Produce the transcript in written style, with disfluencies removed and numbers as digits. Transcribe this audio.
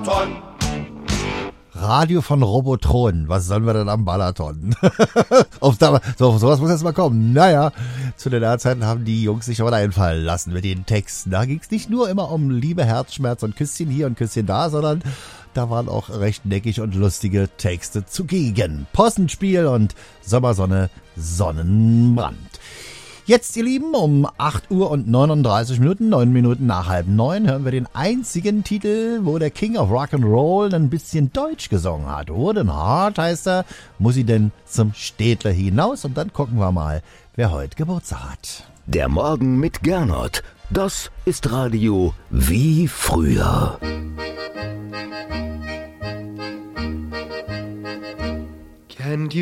Balaton. Radio von Robotron. Was sollen wir denn am Balaton? Auf sowas muss jetzt mal kommen. Naja, zu den Zeiten haben die Jungs sich aber einfallen lassen mit den Texten. Da ging es nicht nur immer um Liebe, Herzschmerz und Küsschen hier und Küsschen da, sondern da waren auch recht neckig und lustige Texte zugegen. Possenspiel und Sommersonne, Sonnenbrand. Jetzt, ihr Lieben, um 8 Uhr und 39 Minuten, 9 Minuten nach 8:30, hören wir den einzigen Titel, wo der King of Rock'n'Roll ein bisschen Deutsch gesungen hat. Wooden Heart heißt er, muss sie denn zum Städtler hinaus? Und dann gucken wir mal, wer heute Geburtstag hat. Der Morgen mit Gernot, das ist Radio wie früher. And you